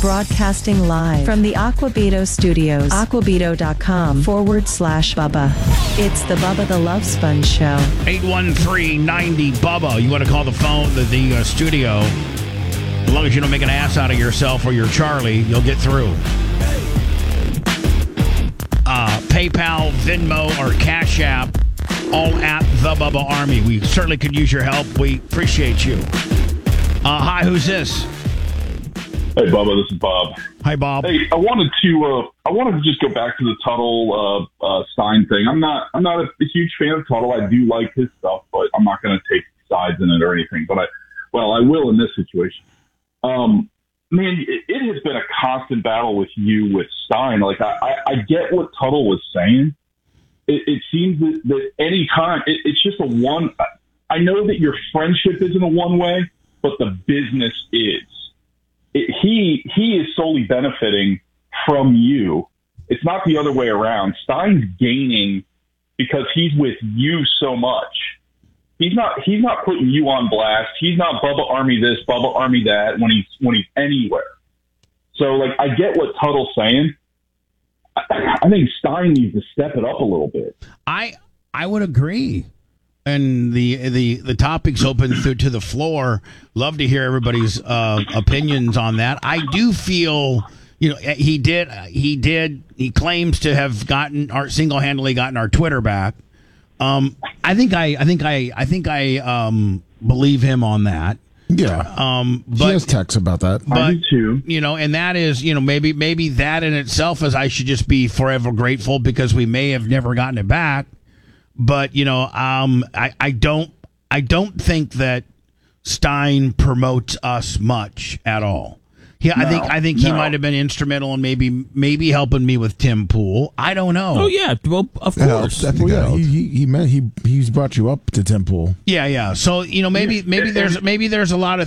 Broadcasting live from the Aquabito Studios. Aquabito.com/Bubba. It's the Bubba the Love Sponge Show. 813-90-BUBBA. You want to call the phone, the studio. As long as you don't make an ass out of yourself or you're Charlie, you'll get through. PayPal, Venmo, or Cash App, all at the Bubba Army. We certainly could use your help. We appreciate you. Hi, who's this? Hey, Bubba, this is Bob. Hi, Bob. Hey, I wanted to just go back to the Tuttle Stein thing. I'm not a huge fan of Tuttle. I do like his stuff, but I'm not going to take sides in it or anything. But I will in this situation. Man, it has been a constant battle with you with Stein. Like I get what Tuttle was saying. It seems that any time it's just a one. I know that your friendship isn't a one way, but the business is. He is solely benefiting from you. It's not the other way around. Stein's gaining because he's with you so much. He's not putting you on blast. He's not Bubba Army this, Bubba Army that when he's anywhere. So like I get what Tuttle's saying. I think Stein needs to step it up a little bit. I would agree. And the topic's open to the floor. Love to hear everybody's opinions on that. I do feel, he claims to have single-handedly gotten our Twitter back. I think I believe him on that. Yeah. But he has texts about that. I do too. And that is, maybe that in itself is I should just be forever grateful because we may have never gotten it back. But I don't think that Stein promotes us much at all. Yeah, I think he might have been instrumental in maybe helping me with Tim Pool. I don't know. Oh yeah, well of course. I think he's brought you up to Tim Pool. Yeah. So maybe there's a lot of